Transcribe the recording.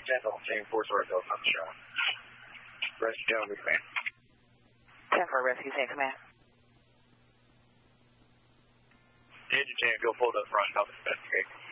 10 4 story building on the shot. Rescue down, command. 10 for rescue, same command. Engine 10, go pull up front, help investigate.